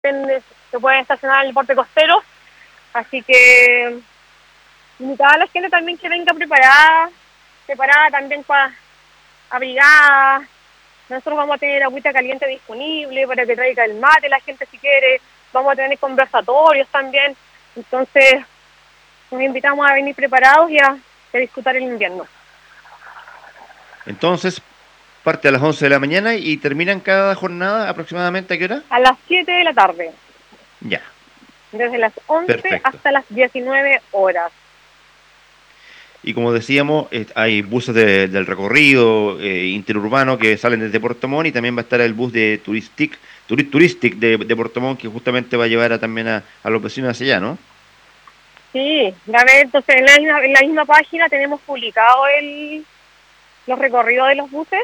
se pueden estacionar en el borde costero, así que invitar a la gente también que venga preparada también para abrigada. Nosotros vamos a tener agüita caliente disponible para que traiga el mate la gente si quiere, vamos a tener conversatorios también, entonces nos invitamos a venir preparados y a disfrutar el invierno. Entonces, parte a las 11 de la mañana y terminan cada jornada aproximadamente ¿a qué hora? A las 7 de la tarde, Ya, desde las 11 perfecto. hasta las 19 horas. Y como decíamos, hay buses del recorrido interurbano que salen desde Puerto Montt y también va a estar el bus de Turistic de Puerto Montt que justamente va a llevar también a los vecinos hacia allá, ¿no? Sí, a ver, entonces en la misma página tenemos publicado los recorridos de los buses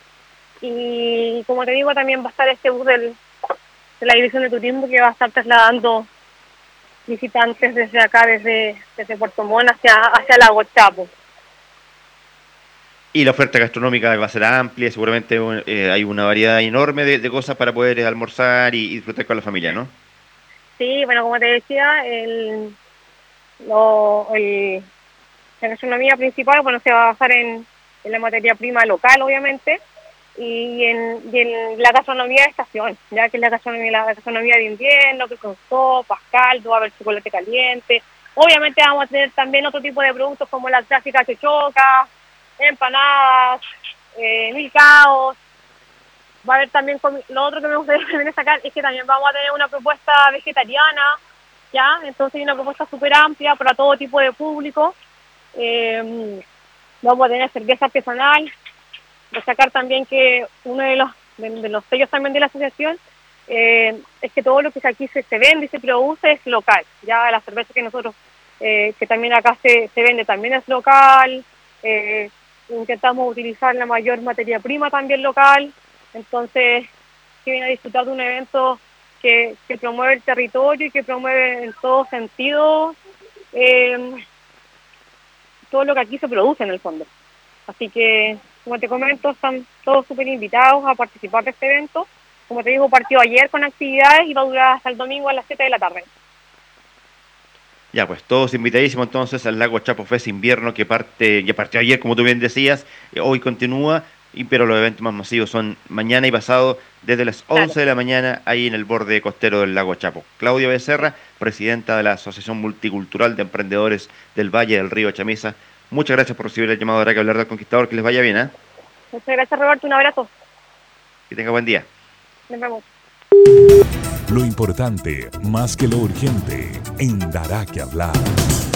y como te digo también va a estar este bus de la Dirección de Turismo que va a estar trasladando visitantes desde acá, desde Puerto Montt hacia Lago Chapo. Y la oferta gastronómica va a ser amplia, seguramente hay una variedad enorme de cosas para poder almorzar y disfrutar con la familia, ¿no? Sí, bueno, como te decía, la gastronomía principal, bueno, se va a basar en la materia prima local, obviamente, y en la gastronomía de estación, ya que es la gastronomía de invierno, que son sopas, caldo, va a haber chocolate caliente. Obviamente vamos a tener también otro tipo de productos como la clásica chochoca, empanadas, milcaos. Va a haber también, lo otro que me gustaría también destacar es que también vamos a tener una propuesta vegetariana, ¿ya? Entonces hay una propuesta súper amplia para todo tipo de público. Vamos a tener cerveza artesanal. Destacar también que uno de los sellos también de la asociación es que todo lo que aquí se vende y se produce es local. Ya la cerveza que nosotros, que también acá se vende, también es local. Intentamos utilizar la mayor materia prima también local. Entonces, que viene a disfrutar de un evento que promueve el territorio y que promueve en todo sentido todo lo que aquí se produce en el fondo. Así que, como te comento, están todos súper invitados a participar de este evento. Como te digo, partió ayer con actividades y va a durar hasta el domingo a las 7 de la tarde. Ya, pues todos invitadísimos entonces al Lago Chapo Fest invierno que ya partió ayer, como tú bien decías, hoy continúa, pero los eventos más masivos son mañana y pasado desde las Claro. 11 de la mañana ahí en el borde costero del Lago Chapo. Claudia Becerra, presidenta de la Asociación Multicultural de Emprendedores del Valle del Río Chamisa, muchas gracias por recibir el llamado ahora que hablar del Conquistador, que les vaya bien, ¿eh? Muchas gracias, Roberto. Un abrazo. Que tenga buen día. Nos vemos. Lo importante, más que lo urgente, en Dará que hablar.